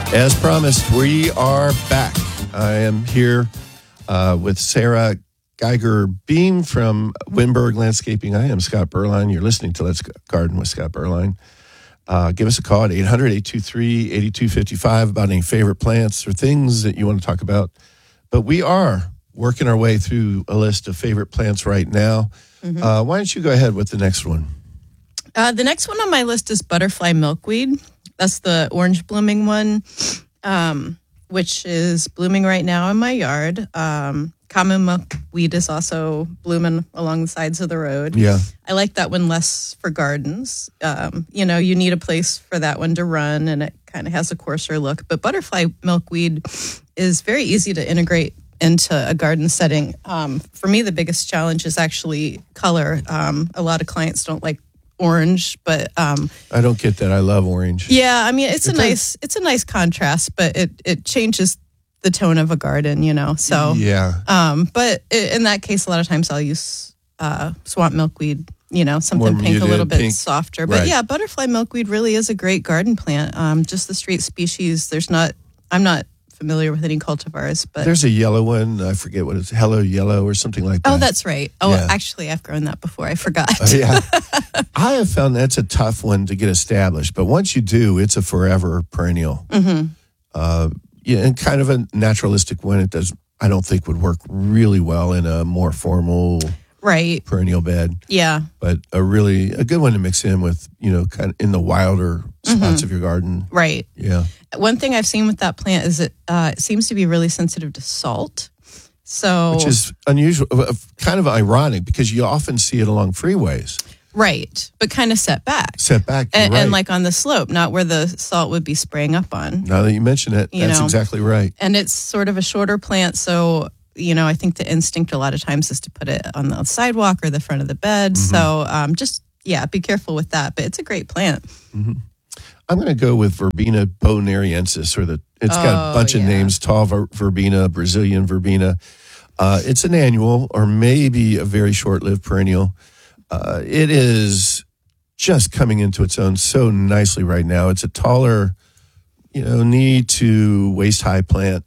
As promised, we are back. I am here with Sarah Geiger Beam from Winberg Landscaping. I am Scott Berline. You're listening to Let's Garden with Scott Berline. Give us a call at 800-823-8255 about any favorite plants or things that you want to talk about. But we are working our way through a list of favorite plants right now. Why don't you go ahead with the next one? The next one on my list is butterfly milkweed. That's the orange blooming one, which is blooming right now in my yard. Common milkweed is also blooming along the sides of the road. Yeah. I like that one less for gardens. You need a place for that one to run, and it kind of has a coarser look. But butterfly milkweed is very easy to integrate into a garden setting. For me, the biggest challenge is actually color. A lot of clients don't like orange, but I don't get that. I love orange. Yeah, I mean it's a nice contrast, but it changes the tone of a garden, So yeah. But in that case, a lot of times I'll use swamp milkweed, something More pink, muted, a little bit pink. softer. But Right. yeah, butterfly milkweed really is a great garden plant. Just the straight species. I'm not familiar with any cultivars, but There's a yellow one. I forget what it's. Hello Yellow or something like that. oh, that's right. Oh, Yeah. actually, I've grown that before. I forgot. Yeah. I have found that's a tough one to get established, but once you do, it's a forever perennial. Yeah, and kind of a naturalistic one. It does. I don't think would work really well in a more formal Right. perennial bed, Yeah. but a good one to mix in with, kind of in the wilder spots of your garden. Right. Yeah. One thing I've seen with that plant is it seems to be really sensitive to salt. So, Which is unusual, kind of ironic because you often see it along freeways. right, but kind of set back. Set back, you're And, right. and like on the slope, not where the salt would be spraying up on. Now that you mention it, You that's know. exactly right. And it's sort of a shorter plant, so I think the instinct a lot of times is to put it on the sidewalk or the front of the bed. So just be careful with that. But it's a great plant. I'm going to go with Verbena bonariensis, it's got a bunch of names: tall verbena, Brazilian verbena. It's an annual or maybe a very short-lived perennial. It is just coming into its own so nicely right now. It's a taller, knee to waist high plant.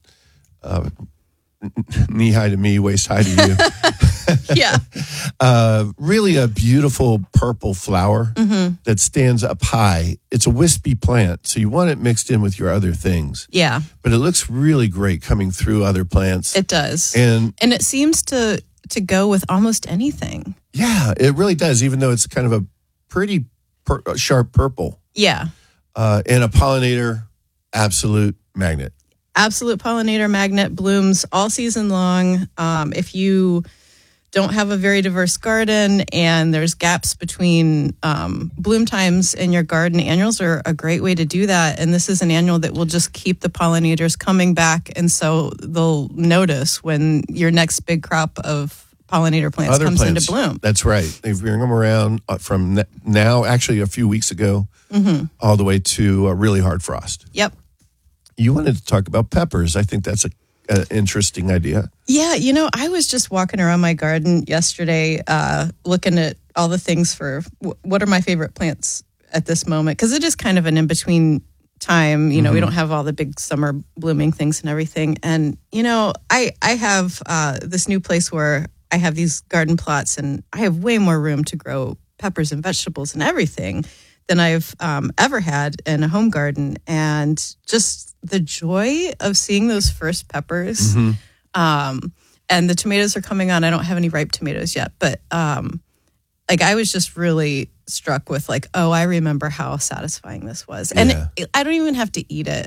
Knee high to me, waist high to you. Yeah. Really a beautiful purple flower that stands up high. It's a wispy plant, so you want it mixed in with your other things. Yeah, But it looks really great coming through other plants. it does. And it seems to go with almost anything. yeah, it really does, even though it's kind of a pretty sharp purple. Yeah. And a pollinator, absolute magnet. Absolute pollinator magnet, blooms all season long. If you don't have a very diverse garden and there's gaps between bloom times in your garden, annuals are a great way to do that. And this is an annual that will just keep the pollinators coming back. And so they'll notice when your next big crop of pollinator plants Other comes plants, into bloom. That's right. They bring them around from now, actually a few weeks ago, all the way to a really hard frost. Yep. You wanted to talk about peppers. I think that's an interesting idea. Yeah, I was just walking around my garden yesterday looking at all the things for what are my favorite plants at this moment, because it is kind of an in-between time. We don't have all the big summer blooming things and everything. And, I have this new place where I have these garden plots, and I have way more room to grow peppers and vegetables and everything than I've ever had in a home garden. And just the joy of seeing those first peppers. And the tomatoes are coming on. I don't have any ripe tomatoes yet, but I was just really struck with I remember how satisfying this was. And I don't even have to eat it.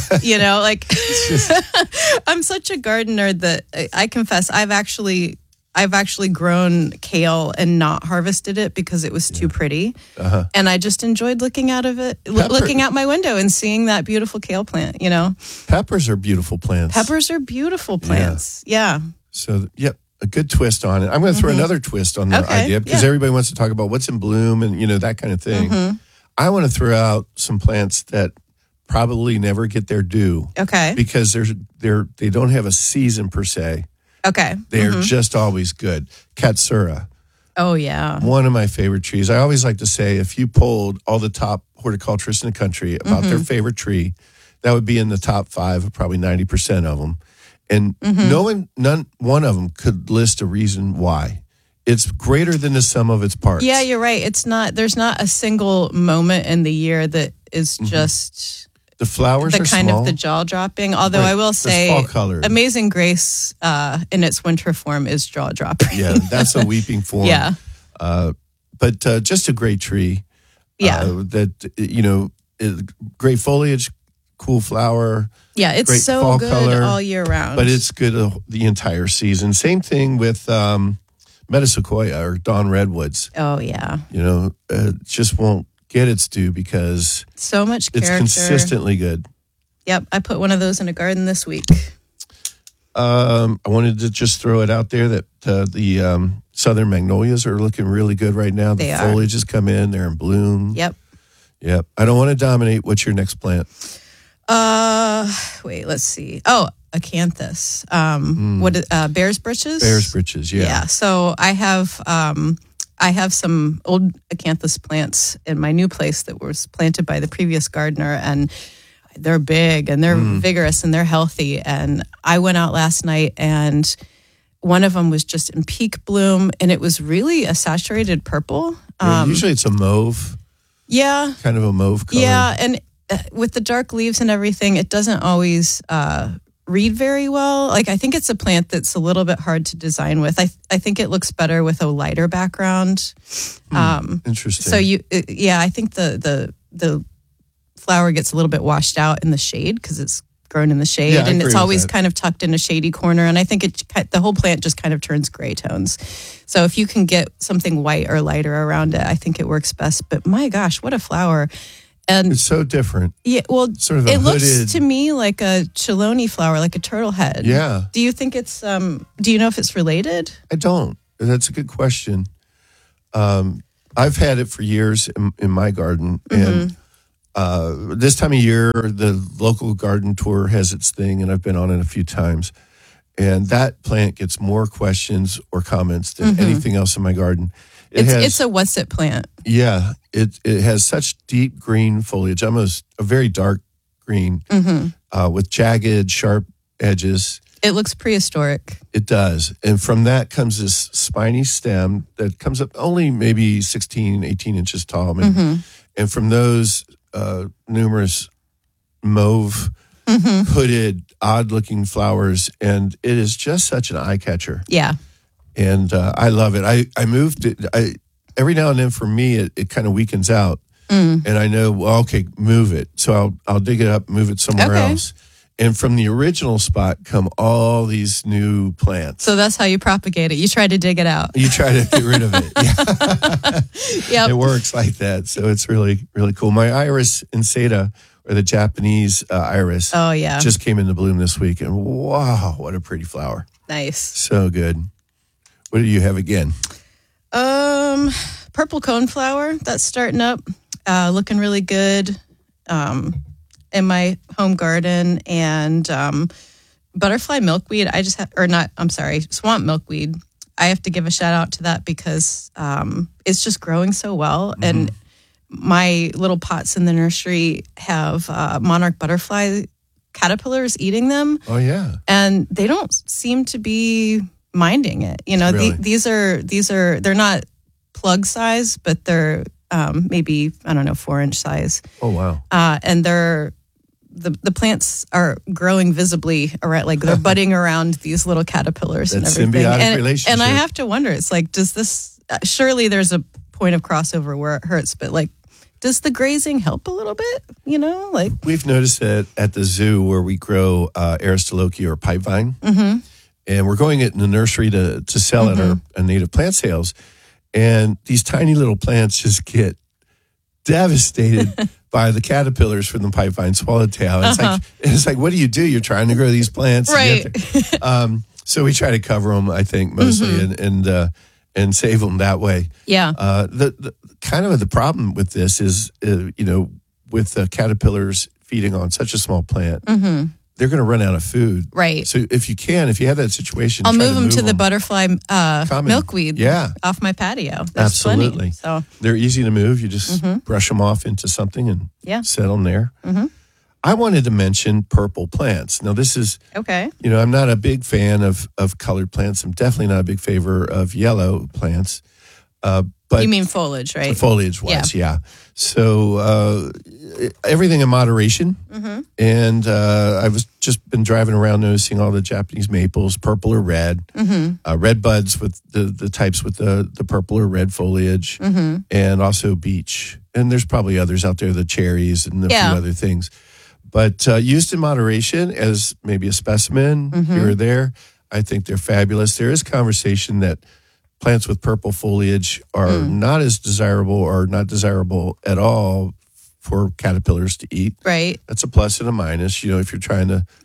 I'm such a gardener that I confess I've actually grown kale and not harvested it because it was too pretty. And I just enjoyed looking out of it, looking out my window and seeing that beautiful kale plant, Peppers are beautiful plants. Peppers are beautiful plants. Yeah. So, yep, a good twist on it. I'm going to throw another twist on the idea because everybody wants to talk about what's in bloom and, that kind of thing. I want to throw out some plants that probably never get their due. Okay. Because they don't have a season per se. Okay. They're just always good. Katsura. Oh, yeah. One of my favorite trees. I always like to say if you polled all the top horticulturists in the country about their favorite tree, that would be in the top 5 of probably 90% of them. And none one of them could list a reason why. It's greater than the sum of its parts. Yeah, you're right. There's not a single moment in the year that is just the flowers the are kind small. of the jaw dropping. Although Right. I will There's say, fall color. Amazing Grace in its winter form is jaw dropping. Yeah, that's a weeping form. Yeah. But just a great tree. Yeah. Great foliage, cool flower. Yeah, it's great so fall good color, all year round. But it's good the entire season. Same thing with Metasequoia or Dawn Redwoods. oh yeah, Just won't get its due because so much character. it's consistently good. Yep, I put one of those in a garden this week. I wanted to just throw it out there that the southern magnolias are looking really good right now. The They are. foliage has come in; they're in bloom. Yep. Yep. I don't want to dominate. What's your next plant? Wait, let's see. Oh, acanthus. Bear's britches? Bear's britches. Yeah. Yeah. So I have some old acanthus plants in my new place that was planted by the previous gardener, and they're big and they're vigorous and they're healthy. And I went out last night and one of them was just in peak bloom, and it was really a saturated purple. Usually it's a mauve, Yeah. kind of a mauve color. Yeah, and with the dark leaves and everything, it doesn't always read very well. Like, I think it's a plant that's a little bit hard to design with. I think it looks better with a lighter background. Interesting. So I think the flower gets a little bit washed out in the shade because it's grown in the shade, Yeah, I and agree it's with always that. kind of tucked in a shady corner. And I think the whole plant just kind of turns gray tones. So if you can get something white or lighter around it, I think it works best. But my gosh, what a flower! And it's so different. yeah, well, Sort of a it looks hooded- to me like a chelone flower, like a turtle head. Yeah. Do you think it's? Do you know if it's related? I don't. That's a good question. I've had it for years in my garden, and this time of year, the local garden tour has its thing, and I've been on it a few times. And that plant gets more questions or comments than anything else in my garden. It's a what's it plant? Yeah, it has such deep green foliage, almost a very dark green, with jagged, sharp edges. It looks prehistoric. It does. And from that comes this spiny stem that comes up only maybe 16, 18 inches tall. Maybe. And from those numerous mauve, hooded, odd-looking flowers, and it is just such an eye catcher. Yeah. And I love it. I moved it. Every now and then, for me, it kind of weakens out, and I know, well, okay, move it. So I'll dig it up, move it somewhere Okay. else, and from the original spot come all these new plants. So that's how you propagate it. You try to dig it out. You try to get rid of it. Yeah, Yep. it works like that. So it's really, really cool. My Iris insata, or the Japanese iris, Oh yeah. just came into bloom this week, and wow, what a pretty flower! Nice. So good. What do you have again? Purple coneflower that's starting up, looking really good in my home garden, and butterfly milkweed. Swamp milkweed. I have to give a shout out to that because it's just growing so well, and my little pots in the nursery have monarch butterfly caterpillars eating them, Oh yeah, and they don't seem to be minding it. Really? These are they're not plug size, but they're maybe 4-inch size, oh wow. and they're the plants are growing visibly around, like they're budding around these little caterpillars and That everything. symbiotic relationship. And I have to wonder, it's like, does this? Surely there's a point of crossover where it hurts, but like, does the grazing help a little bit? Like. We've noticed that at the zoo where we grow Aristolochia or pipe vine, and we're going it in the nursery to sell at our native plant sales, and these tiny little plants just get devastated by the caterpillars from the pipe vine swallowtail. It's like, what do? You're trying to grow these plants, Right. So we try to cover them, I think, mostly, and save them that way. Yeah. The kind of the problem with this is, with the caterpillars feeding on such a small plant, they're going to run out of food. Right. So if you have that situation, I'll try move them to the them. butterfly milkweed off my patio. There's Absolutely. plenty. So They're easy to move. You just brush them off into something and Yeah. set them there. I wanted to mention purple plants. Now, this is, Okay. I'm not a big fan of colored plants. I'm definitely not a big favor of yellow plants. But You mean foliage, right? foliage wise, yeah. So everything in moderation. Mm-hmm. And I've just been driving around noticing all the Japanese maples, purple or red, red buds with the types with the purple or red foliage, and also beech. And there's probably others out there, the cherries and a few other things. But used in moderation as maybe a specimen here or there, I think they're fabulous. There is conversation that plants with purple foliage are not as desirable or not desirable at all for caterpillars to eat. Right. That's a plus and a minus. If you're trying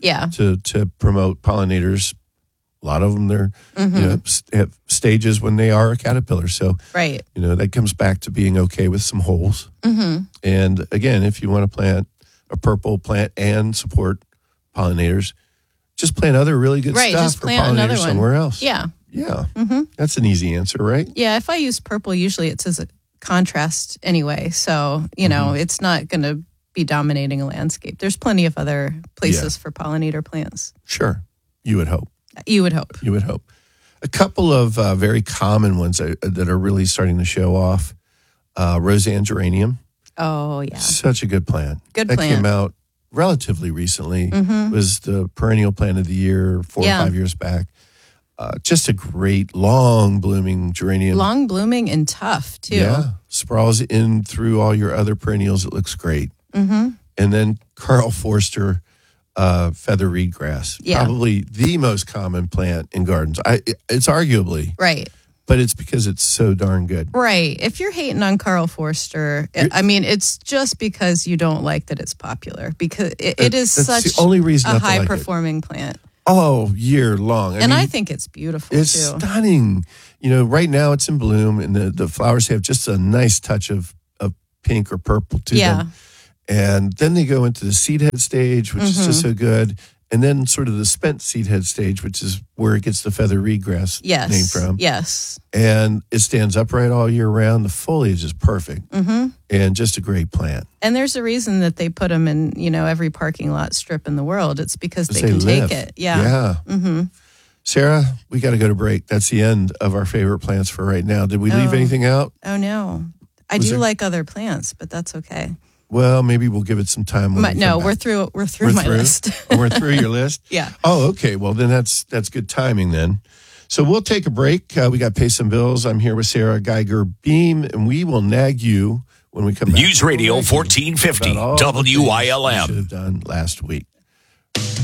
to promote pollinators, a lot of them they're have stages when they are a caterpillar. So Right. that comes back to being okay with some holes. And again, if you want to plant a purple plant and support pollinators, just plant other really good Right, stuff just for plant another pollinators one. somewhere else. Yeah. Yeah. That's an easy answer, right? Yeah. If I use purple, usually it's as a contrast anyway. So, it's not going to be dominating a landscape. There's plenty of other places for pollinator plants. Sure. You would hope. You would hope. You would hope. A couple of very common ones that are really starting to show off. Roseanne geranium. Oh, yeah. Such a good plant. Good that plant. came out relatively recently. Was the perennial plant of the year 4 or 5 years back. Just a great long blooming geranium. Long blooming and tough, too. Yeah. Sprawls in through all your other perennials. It looks great. And then Carl Forster feather reed grass. Yeah. Probably the most common plant in gardens. It's arguably. Right. But it's because it's so darn good. Right. If you're hating on Carl Forster, it's just because you don't like that it's popular, because it is That's such the only reason a not to like it. high-performing plant. Oh, year long. I think it's beautiful, it's too. stunning. Right now it's in bloom, and the flowers have just a nice touch of pink or purple to them. And then they go into the seed head stage, which is just so good. And then sort of the spent seed head stage, which is where it gets the feather reed grass name from. Yes. And it stands upright all year round. The foliage is perfect and just a great plant. And there's a reason that they put them in, every parking lot strip in the world. It's because they can live. take it. Yeah. Sarah, we got to go to break. That's the end of our favorite plants for right now. Did we leave anything out? Oh, no. I do like other plants, but that's okay. Well, maybe we'll give it some time. We're through my list. We're through your list? Yeah. Oh, okay. Well, then that's good timing then. So we'll take a break. We got to pay some bills. I'm here with Sarah Geiger Beam, and we will nag you when we come back. News Radio 1450 WILM. Should have done last week.